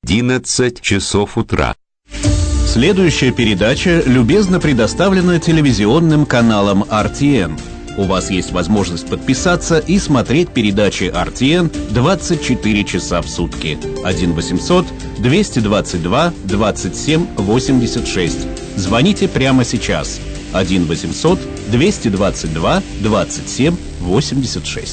11 часов утра. Следующая передача любезно предоставлена телевизионным каналом RTN. У вас есть возможность подписаться и смотреть передачи RTN 24 часа в сутки. 1-800-222-27-86. Звоните прямо сейчас. 1-800-222-27-86.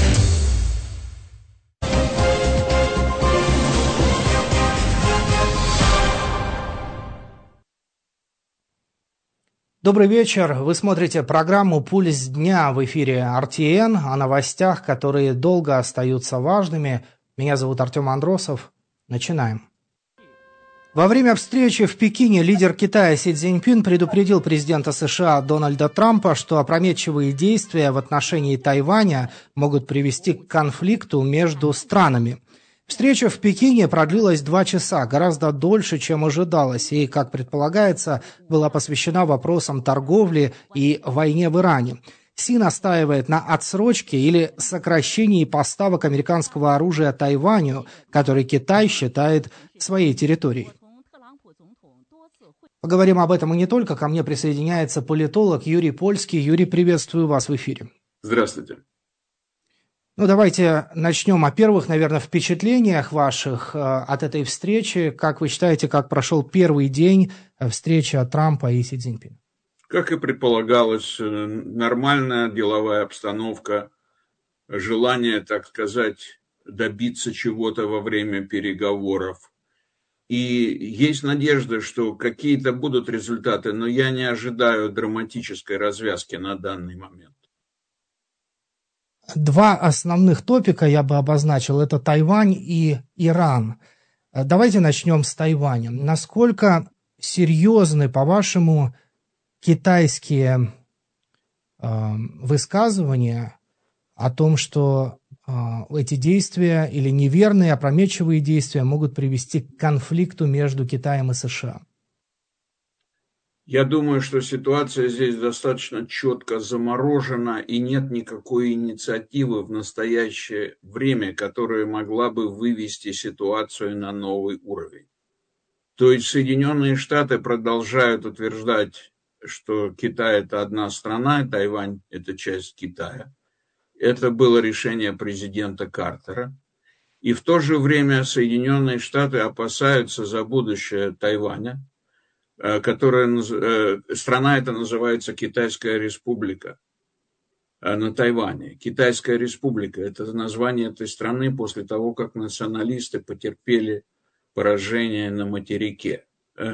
Добрый вечер. Вы смотрите программу «Пульс дня» в эфире RTN о новостях, которые долго остаются важными. Меня зовут Артем Андросов. Начинаем. Во время встречи в Пекине лидер Китая Си Цзиньпин предупредил президента США Дональда Трампа, что опрометчивые действия в отношении Тайваня могут привести к конфликту между странами. Встреча в Пекине продлилась 2 часа, гораздо дольше, чем ожидалось, и, как предполагается, была посвящена вопросам торговли и войне в Иране. Си настаивает на отсрочке или сокращении поставок американского оружия Тайваню, который Китай считает своей территорией. Поговорим об этом и не только. Ко мне присоединяется политолог Юрий Польский. Юрий, приветствую вас в эфире. Здравствуйте. Давайте начнем о первых, наверное, впечатлениях ваших от этой встречи. Как вы считаете, как прошел первый день встречи Трампа и Си Цзиньпина? Как и предполагалось, нормальная деловая обстановка, желание, так сказать, добиться чего-то во время переговоров. И есть надежда, что какие-то будут результаты, но я не ожидаю драматической развязки на данный момент. 2 основных топика я бы обозначил. Это Тайвань и Иран. Давайте начнем с Тайваня. Насколько серьезны, по-вашему, китайские высказывания о том, что эти действия или неверные, опрометчивые действия могут привести к конфликту между Китаем и США? Я думаю, что ситуация здесь достаточно четко заморожена и нет никакой инициативы в настоящее время, которая могла бы вывести ситуацию на новый уровень. То есть Соединенные Штаты продолжают утверждать, что Китай – это одна страна, и Тайвань – это часть Китая. Это было решение президента Картера. И в то же время Соединенные Штаты опасаются за будущее Тайваня, страна эта называется Китайская Республика на Тайване. Китайская Республика – это название этой страны после того, как националисты потерпели поражение на материке.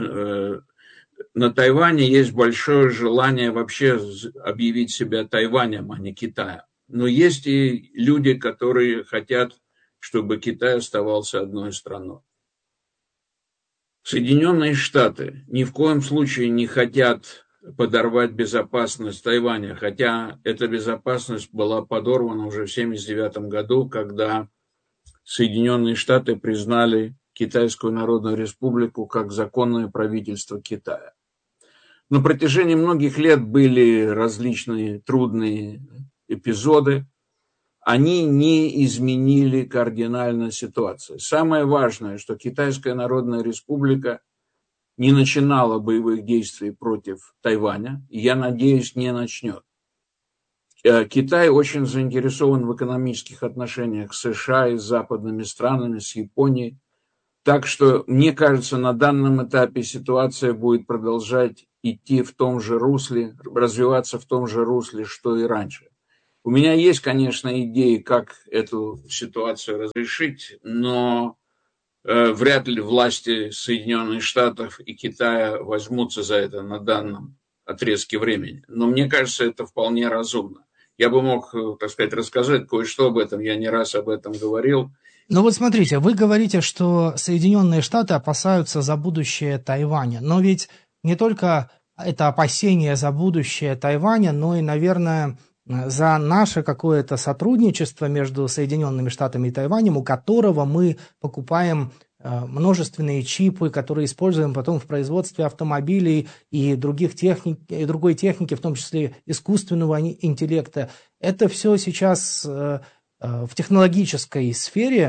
На Тайване есть большое желание вообще объявить себя Тайванем, а не Китаем. Но есть и люди, которые хотят, чтобы Китай оставался одной страной. Соединенные Штаты ни в коем случае не хотят подорвать безопасность Тайваня, хотя эта безопасность была подорвана уже в 1979 году, когда Соединенные Штаты признали Китайскую Народную Республику как законное правительство Китая. На протяжении многих лет были различные трудные эпизоды. Они не изменили кардинально ситуацию. Самое важное, что Китайская Народная Республика не начинала боевых действий против Тайваня, и, я надеюсь, не начнет. Китай очень заинтересован в экономических отношениях с США и с западными странами, с Японией. Так что, мне кажется, на данном этапе ситуация будет продолжать идти в том же русле, развиваться в том же русле, что и раньше. У меня есть, конечно, идеи, как эту ситуацию разрешить, но вряд ли власти Соединенных Штатов и Китая возьмутся за это на данном отрезке времени. Но мне кажется, это вполне разумно. Я бы мог, так сказать, рассказать кое-что об этом, я не раз об этом говорил. Ну вот смотрите, вы говорите, что Соединенные Штаты опасаются за будущее Тайваня, но ведь не только это опасение за будущее Тайваня, но и, наверное, за наше какое-то сотрудничество между Соединенными Штатами и Тайванем, у которого мы покупаем множественные чипы, которые используем потом в производстве автомобилей и другой техники, в том числе искусственного интеллекта. Это все сейчас в технологической сфере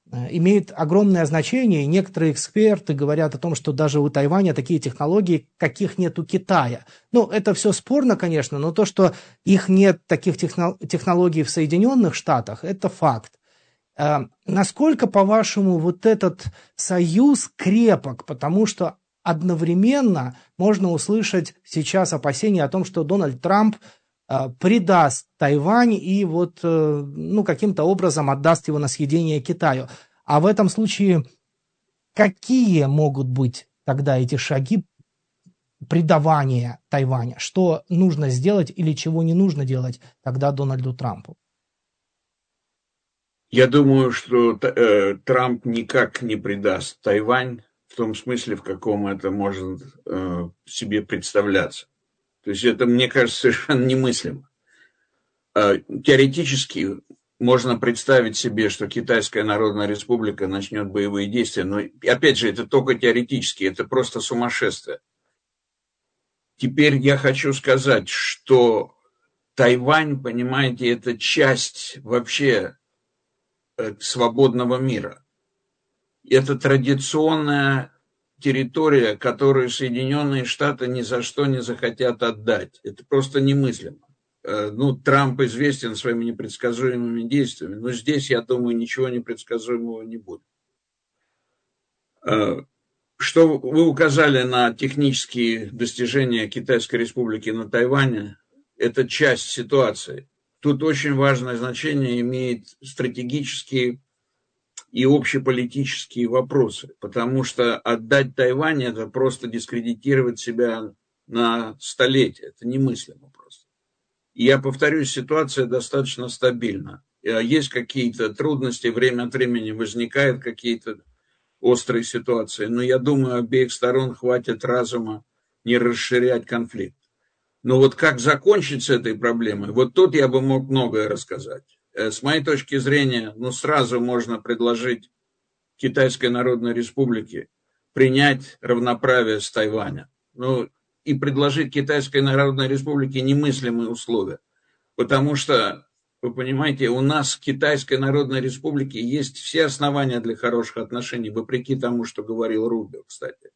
имеет огромное значение, и некоторые эксперты говорят о том, что даже у Тайваня такие технологии, каких нет у Китая. Ну, это все спорно, конечно, но то, что их нет таких технологий в Соединенных Штатах, это факт. Насколько, по-вашему, вот этот союз крепок? Потому что одновременно можно услышать сейчас опасения о том, что Дональд Трамп предаст Тайвань и вот, каким-то образом отдаст его на съедение Китаю. А в этом случае какие могут быть тогда эти шаги предавания Тайваня? Что нужно сделать или чего не нужно делать тогда Дональду Трампу? Я думаю, что Трамп никак не предаст Тайвань в том смысле, в каком это может себе представляться. То есть это, мне кажется, совершенно немыслимо. Теоретически можно представить себе, что Китайская Народная Республика начнет боевые действия, но, опять же, это только теоретически, это просто сумасшествие. Теперь я хочу сказать, что Тайвань, понимаете, это часть вообще свободного мира. Это традиционная территория, которую Соединенные Штаты ни за что не захотят отдать. Это просто немыслимо. Трамп известен своими непредсказуемыми действиями, но здесь, я думаю, ничего непредсказуемого не будет. Что вы указали на технические достижения Китайской Республики на Тайване, это часть ситуации. Тут очень важное значение имеет стратегические и общеполитические вопросы, потому что отдать Тайвань – это просто дискредитировать себя на столетие, это немыслимо просто. И я повторюсь, ситуация достаточно стабильна. Есть какие-то трудности, время от времени возникают какие-то острые ситуации, но я думаю, обеих сторон хватит разума не расширять конфликт. Но вот как закончить с этой проблемой, вот тут я бы мог многое рассказать. С моей точки зрения, сразу можно предложить Китайской Народной Республике принять равноправие с Тайванем. И предложить Китайской Народной Республике немыслимые условия. Потому что, вы понимаете, у нас в Китайской Народной Республике есть все основания для хороших отношений, вопреки тому, что говорил Рубио, кстати.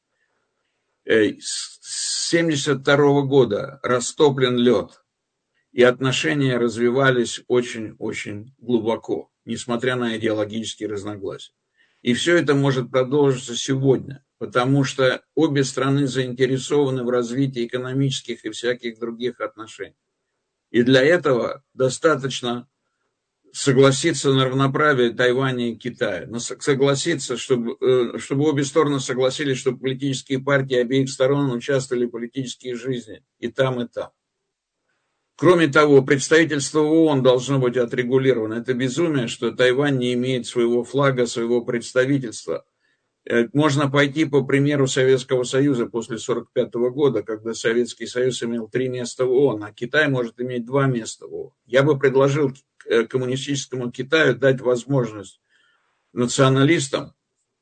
С 1972 года растоплен лед. И отношения развивались очень-очень глубоко, несмотря на идеологические разногласия. И все это может продолжиться сегодня, потому что обе страны заинтересованы в развитии экономических и всяких других отношений. И для этого достаточно согласиться на равноправие Тайваня и Китая. Согласиться, чтобы обе стороны согласились, чтобы политические партии обеих сторон участвовали в политической жизни и там, и там. Кроме того, представительство ООН должно быть отрегулировано. Это безумие, что Тайвань не имеет своего флага, своего представительства. Можно пойти по примеру Советского Союза после 1945 года, когда Советский Союз имел 3 места в ООН, а Китай может иметь 2 места в ООН. Я бы предложил коммунистическому Китаю дать возможность националистам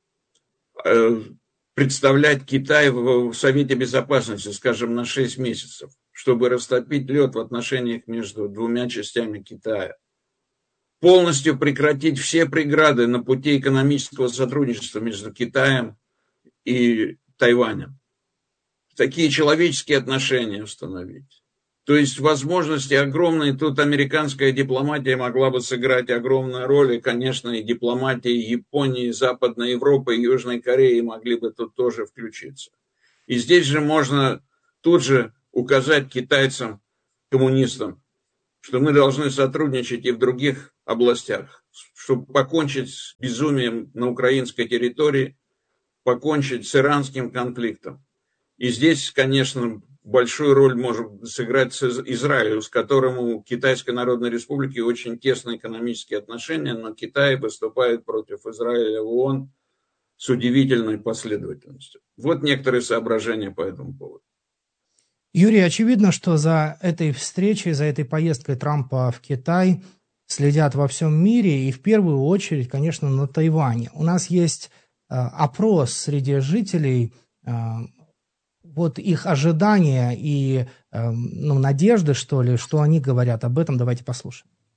представлять Китай в Совете Безопасности, скажем, на 6 месяцев, чтобы растопить лед в отношениях между двумя частями Китая. Полностью прекратить все преграды на пути экономического сотрудничества между Китаем и Тайванем. Такие человеческие отношения установить. То есть возможности огромные. Тут американская дипломатия могла бы сыграть огромную роль. И, конечно, и дипломатия Японии, Западной Европы и Южной Кореи могли бы тут тоже включиться. И здесь же можно тут же указать китайцам, коммунистам, что мы должны сотрудничать и в других областях, чтобы покончить с безумием на украинской территории, покончить с иранским конфликтом. И здесь, конечно, большую роль может сыграть Израиль, с которым у Китайской Народной Республики очень тесные экономические отношения, но Китай выступает против Израиля в ООН с удивительной последовательностью. Вот некоторые соображения по этому поводу. Юрий, очевидно, что за этой встречей, за этой поездкой Трампа в Китай следят во всем мире и в первую очередь, конечно, на Тайване. У нас есть опрос среди жителей, вот их ожидания и надежды, что ли, что они говорят об этом. Давайте послушаем.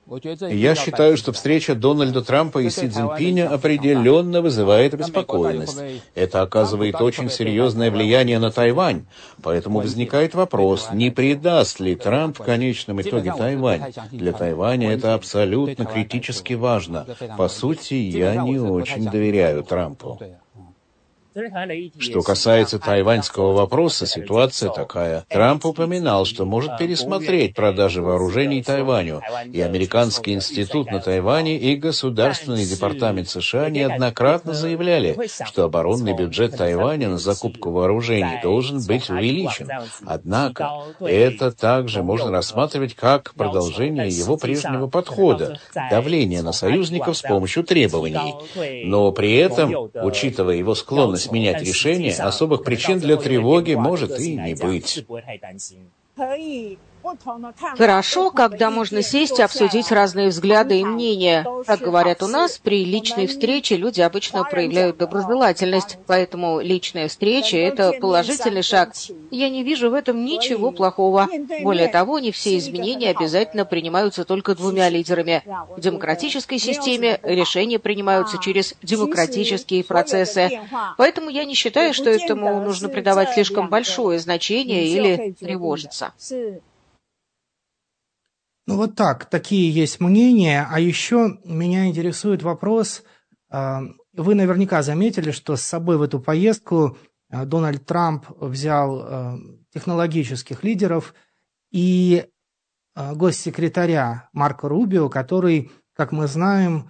Я считаю, что встреча Дональда Трампа и Си Цзиньпиня определенно вызывает обеспокоенность. Это оказывает очень серьезное влияние на Тайвань. Поэтому возникает вопрос, не предаст ли Трамп в конечном итоге Тайвань. Для Тайваня это абсолютно критически важно. По сути, я не очень доверяю Трампу. Что касается тайваньского вопроса, ситуация такая. Трамп упоминал, что может пересмотреть продажи вооружений Тайваню, и Американский институт на Тайване и Государственный департамент США неоднократно заявляли, что оборонный бюджет Тайваня на закупку вооружений должен быть увеличен. Однако, это также можно рассматривать как продолжение его прежнего подхода – давление на союзников с помощью требований. Но при этом, учитывая его склонность менять решения, особых причин для тревоги может и не быть. Хорошо, когда можно сесть и обсудить разные взгляды и мнения. Как говорят у нас, при личной встрече люди обычно проявляют доброжелательность, поэтому личная встреча – это положительный шаг. Я не вижу в этом ничего плохого. Более того, не все изменения обязательно принимаются только двумя лидерами. В демократической системе решения принимаются через демократические процессы. Поэтому я не считаю, что этому нужно придавать слишком большое значение или тревожиться. Ну вот так, такие есть мнения. А еще меня интересует вопрос. Вы наверняка заметили, что с собой в эту поездку Дональд Трамп взял технологических лидеров и госсекретаря Марко Рубио, который, как мы знаем,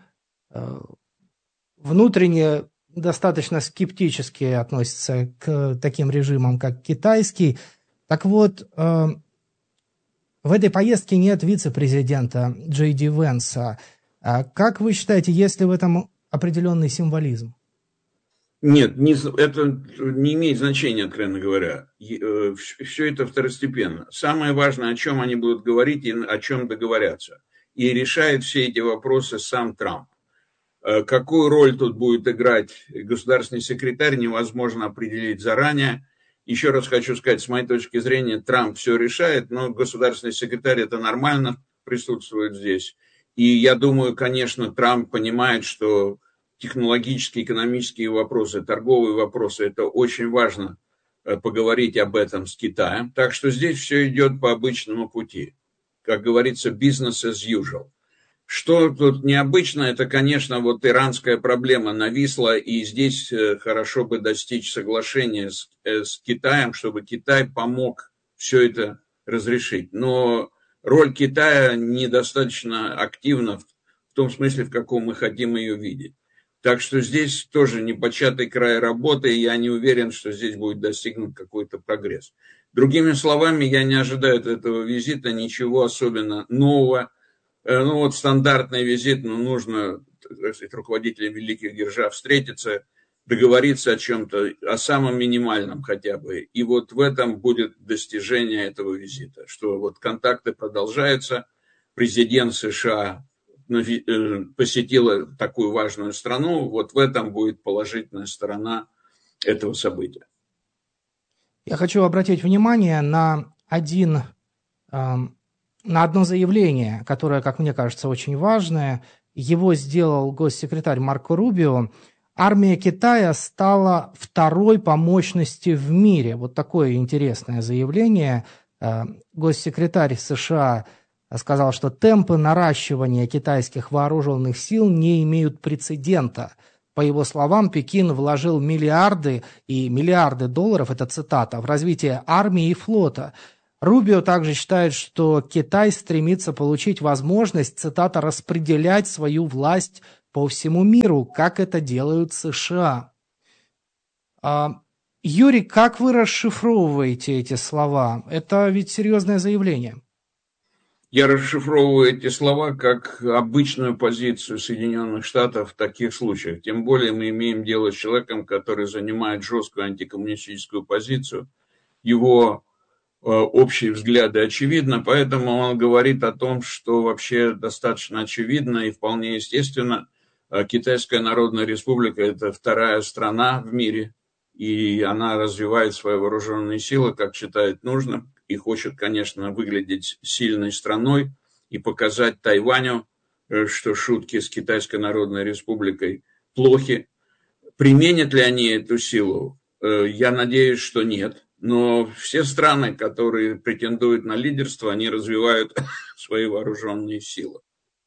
внутренне достаточно скептически относится к таким режимам, как китайский. Так вот, в этой поездке нет вице-президента Джей Ди Венса. Как вы считаете, есть ли в этом определенный символизм? Нет, это не имеет значения, откровенно говоря. Все это второстепенно. Самое важное, о чем они будут говорить и о чем договорятся. И решает все эти вопросы сам Трамп. Какую роль тут будет играть государственный секретарь, невозможно определить заранее. Еще раз хочу сказать, с моей точки зрения, Трамп все решает, но государственный секретарь это нормально присутствует здесь. И я думаю, конечно, Трамп понимает, что технологические, экономические вопросы, торговые вопросы, это очень важно поговорить об этом с Китаем. Так что здесь все идет по обычному пути. Как говорится, business as usual. Что тут необычно, это, конечно, вот иранская проблема нависла, и здесь хорошо бы достичь соглашения с Китаем, чтобы Китай помог все это разрешить. Но роль Китая недостаточно активна в том смысле, в каком мы хотим ее видеть. Так что здесь тоже непочатый край работы, и я не уверен, что здесь будет достигнут какой-то прогресс. Другими словами, я не ожидаю от этого визита ничего особенно нового. Ну вот стандартный визит, но нужно, так сказать, руководителям великих держав встретиться, договориться о чем-то, о самом минимальном хотя бы. И вот в этом будет достижение этого визита, что вот контакты продолжаются, президент США посетила такую важную страну, вот в этом будет положительная сторона этого события. Я хочу обратить внимание на одно заявление, которое, как мне кажется, очень важное. Его сделал госсекретарь Марко Рубио. Армия Китая стала второй по мощности в мире. Вот такое интересное заявление. Госсекретарь США сказал, что темпы наращивания китайских вооруженных сил не имеют прецедента. По его словам, Пекин вложил миллиарды и миллиарды долларов, это цитата, в развитие армии и флота. Рубио также считает, что Китай стремится получить возможность, цитата, распределять свою власть по всему миру, как это делают США. Юрий, как вы расшифровываете эти слова? Это ведь серьезное заявление. Я расшифровываю эти слова как обычную позицию Соединенных Штатов в таких случаях. Тем более мы имеем дело с человеком, который занимает жесткую антикоммунистическую позицию. Его общие взгляды очевидны, поэтому он говорит о том, что вообще достаточно очевидно и вполне естественно. Китайская Народная Республика – это вторая страна в мире, и она развивает свои вооруженные силы, как считает нужным, и хочет, конечно, выглядеть сильной страной, и показать Тайваню, что шутки с Китайской Народной Республикой плохи. Применят ли они эту силу? Я надеюсь, что нет. Но все страны, которые претендуют на лидерство, они развивают свои вооруженные силы.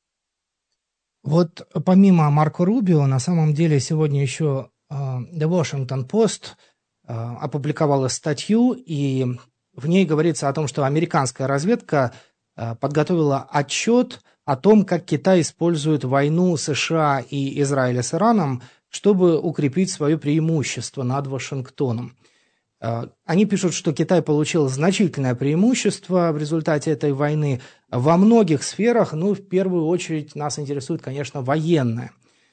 Вот помимо Марко Рубио, на самом деле сегодня еще The Washington Post опубликовала статью, и в ней говорится о том, что американская разведка подготовила отчет о том, как Китай использует войну США и Израиля с Ираном, чтобы укрепить свое преимущество над Вашингтоном. Они пишут, что Китай получил значительное преимущество в результате этой войны во многих сферах, в первую очередь нас интересует, конечно, военное.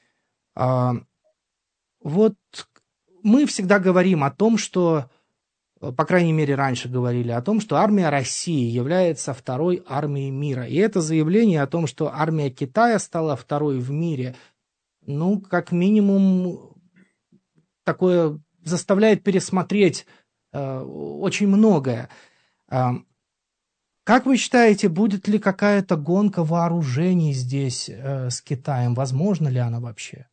Вот мы всегда говорим о том, что, по крайней мере, раньше говорили о том, что армия России является второй армией мира. И это заявление о том, что армия Китая стала второй в мире, как минимум, такое заставляет пересмотреть очень многое. Как вы считаете, будет ли какая-то гонка вооружений здесь с Китаем? Возможно ли она вообще?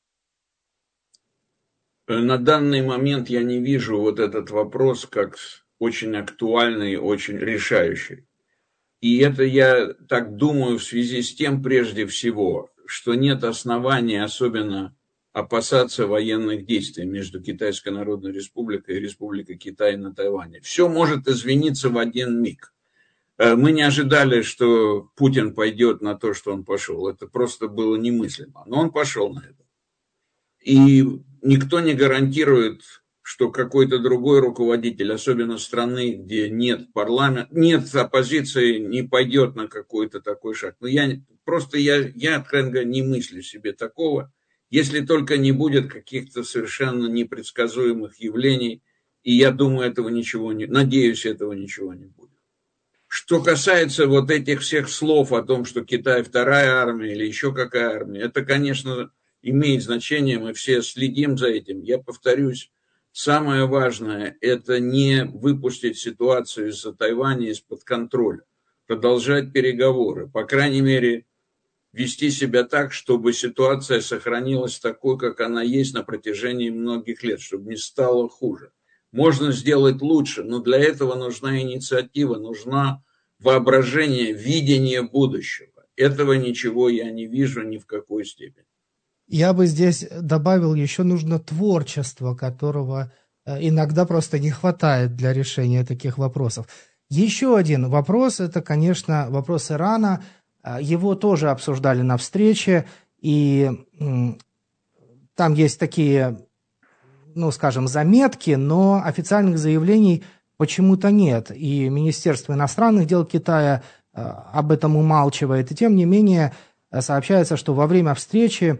На данный момент я не вижу вот этот вопрос как очень актуальный, очень решающий. И это я так думаю в связи с тем, прежде всего, что нет оснований особенно опасаться военных действий между Китайской Народной Республикой и Республикой Китай на Тайване. Все может извиниться в один миг. Мы не ожидали, что Путин пойдет на то, что он пошел. Это просто было немыслимо. Но он пошел на это. И никто не гарантирует, что какой-то другой руководитель, особенно страны, где нет парламента, нет оппозиции, не пойдет на какой-то такой шаг. Но я откровенно говоря, не мыслю себе такого, если только не будет каких-то совершенно непредсказуемых явлений, и я думаю, надеюсь, этого ничего не будет. Что касается вот этих всех слов о том, что Китай вторая армия или еще какая армия, это, конечно, имеет значение, мы все следим за этим. Я повторюсь, самое важное – это не выпустить ситуацию из-за Тайваня из-под контроля, продолжать переговоры, по крайней мере, вести себя так, чтобы ситуация сохранилась такой, как она есть на протяжении многих лет, чтобы не стало хуже. Можно сделать лучше, но для этого нужна инициатива, нужно воображение, видение будущего. Этого ничего я не вижу ни в какой степени. Я бы здесь добавил, еще нужно творчество, которого иногда просто не хватает для решения таких вопросов. Еще один вопрос, это, конечно, вопрос Ирана. Его тоже обсуждали на встрече, и там есть такие, заметки, но официальных заявлений почему-то нет. И Министерство иностранных дел Китая об этом умалчивает. И тем не менее сообщается, что во время встречи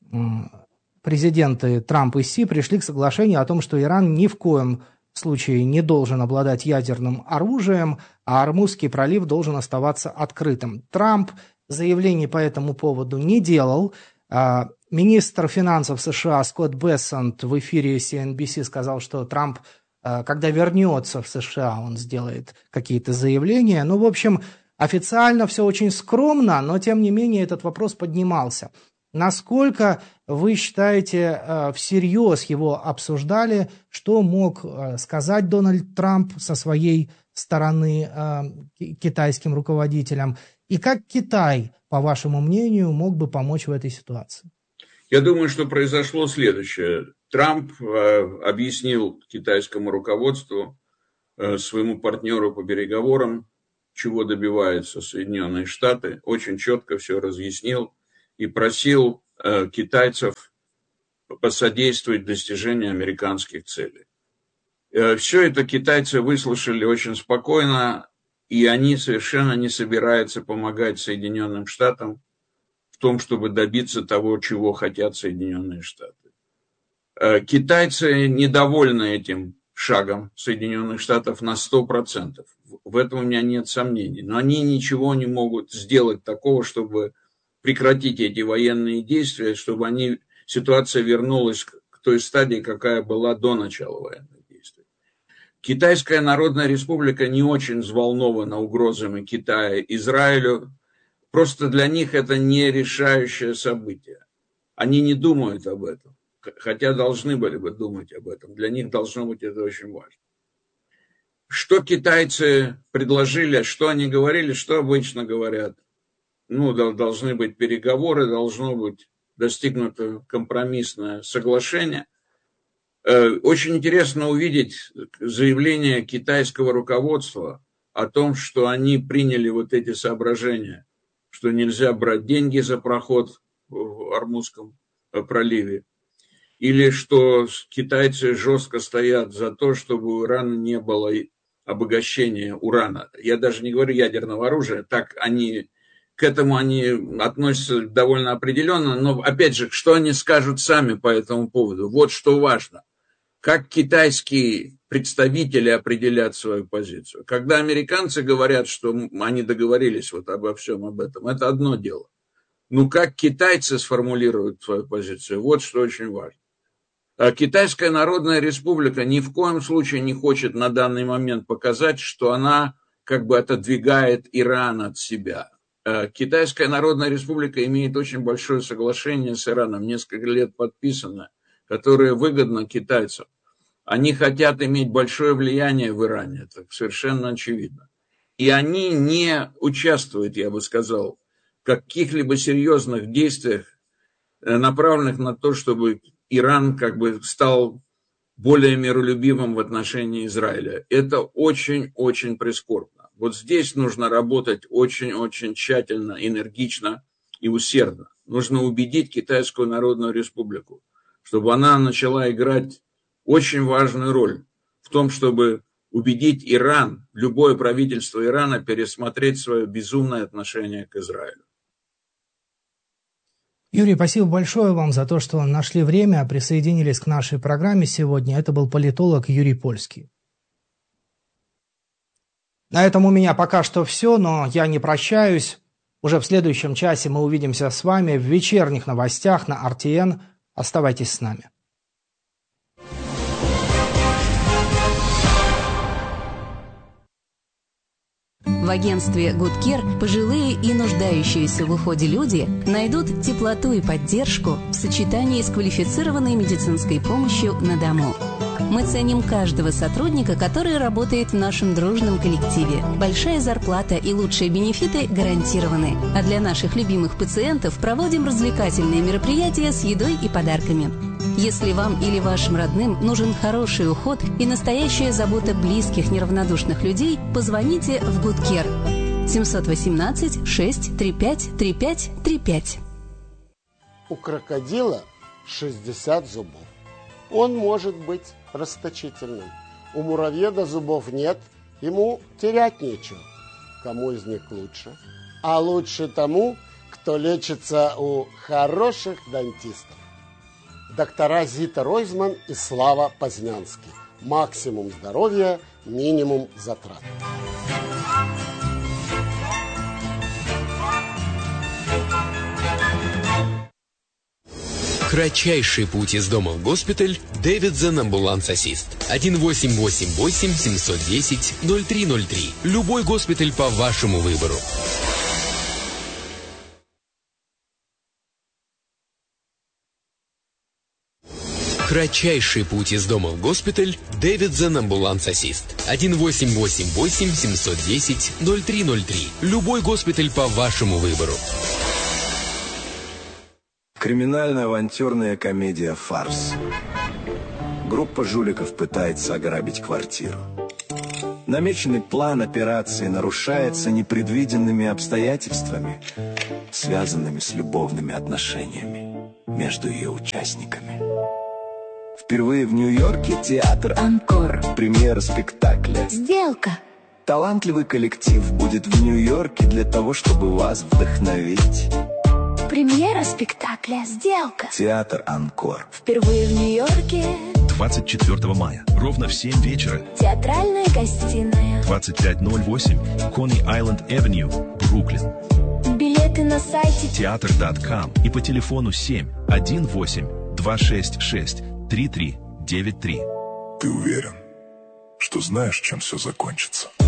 президенты Трамп и Си пришли к соглашению о том, что Иран ни в коем случае не должен обладать ядерным оружием, а Ормузский пролив должен оставаться открытым. Трамп заявлений по этому поводу не делал. Министр финансов США Скотт Бессент в эфире CNBC сказал, что Трамп, когда вернется в США, он сделает какие-то заявления. В общем, официально все очень скромно, но тем не менее этот вопрос поднимался. Насколько вы считаете, всерьез его обсуждали, что мог сказать Дональд Трамп со своей стороны китайским руководителям, и как Китай, по вашему мнению, мог бы помочь в этой ситуации? Я думаю, что произошло следующее. Трамп объяснил китайскому руководству, своему партнеру по переговорам, чего добиваются Соединенные Штаты, очень четко все разъяснил и просил китайцев посодействовать достижению американских целей. Все это китайцы выслушали очень спокойно, и они совершенно не собираются помогать Соединенным Штатам в том, чтобы добиться того, чего хотят Соединенные Штаты. Китайцы недовольны этим шагом Соединенных Штатов на 100%. В этом у меня нет сомнений. Но они ничего не могут сделать такого, чтобы прекратить эти военные действия, чтобы ситуация вернулась к той стадии, какая была до начала военных действий. Китайская Народная Республика не очень взволнована угрозами Китая Израилю. просто для них это не решающее событие. Они не думают об этом, хотя должны были бы думать об этом. Для них должно быть это очень важно. Что китайцы предложили, что они говорили, что обычно говорят? Должны быть переговоры, должно быть достигнуто компромиссное соглашение. Очень интересно увидеть заявление китайского руководства о том, что они приняли вот эти соображения, что нельзя брать деньги за проход в Ормузском проливе, или что китайцы жестко стоят за то, чтобы у Ирана не было обогащения урана. Я даже не говорю ядерного оружия, так к этому они относятся довольно определенно, но опять же, что они скажут сами по этому поводу? Вот что важно. Как китайские представители определят свою позицию. Когда американцы говорят, что они договорились вот обо всем об этом, это одно дело. Как китайцы сформулируют свою позицию, вот что очень важно. Китайская Народная Республика ни в коем случае не хочет на данный момент показать, что она как бы отодвигает Иран от себя. Китайская Народная Республика имеет очень большое соглашение с Ираном, несколько лет подписано, которое выгодно китайцам. Они хотят иметь большое влияние в Иране, это совершенно очевидно. И они не участвуют, я бы сказал, в каких-либо серьезных действиях, направленных на то, чтобы Иран как бы стал более миролюбивым в отношении Израиля. Это очень-очень прискорбно. Вот здесь нужно работать очень-очень тщательно, энергично и усердно. Нужно убедить Китайскую Народную Республику, чтобы она начала играть очень важную роль в том, чтобы убедить Иран, любое правительство Ирана, пересмотреть свое безумное отношение к Израилю. Юрий, спасибо большое вам за то, что нашли время, присоединились к нашей программе сегодня. Это был политолог Юрий Польский. На этом у меня пока что все, но я не прощаюсь. Уже в следующем часе мы увидимся с вами в вечерних новостях на RTN. Оставайтесь с нами. В агентстве Good Care пожилые и нуждающиеся в уходе люди найдут теплоту и поддержку в сочетании с квалифицированной медицинской помощью на дому. Мы ценим каждого сотрудника, который работает в нашем дружном коллективе. Большая зарплата и лучшие бенефиты гарантированы. А для наших любимых пациентов проводим развлекательные мероприятия с едой и подарками. Если вам или вашим родным нужен хороший уход и настоящая забота близких неравнодушных людей, позвоните в Good Care 718 635 3535. У крокодила 60 зубов. Он может быть расточительным. У муравьеда зубов нет, ему терять нечего. Кому из них лучше? А лучше тому, кто лечится у хороших дантистов. Доктора Зита Ройзман и Слава Познянский. Максимум здоровья, минимум затрат. Кратчайший путь из дома в госпиталь. Дэвидсон Ambulance Assist. 1888 710 0303. Любой госпиталь по вашему выбору. Кратчайший путь из дома в госпиталь. Дэвидсон Ambulance Assist. 1888 710 0303. Любой госпиталь по вашему выбору. Криминально-авантюрная комедия «Фарс». Группа жуликов пытается ограбить квартиру. Намеченный план операции нарушается непредвиденными обстоятельствами, связанными с любовными отношениями между ее участниками. Впервые в Нью-Йорке театр «Анкор». Премьера спектакля «Сделка». Талантливый коллектив будет в Нью-Йорке для того, чтобы вас вдохновить. Премьера спектакля «Сделка». Театр «Анкор». Впервые в Нью-Йорке. 24 мая, ровно в 7 вечера. Театральная гостиная. 2508 Coney Island Avenue, Бруклин. Билеты на сайте театр.com и по телефону 718-266-3393. Ты уверен, что знаешь, чем все закончится?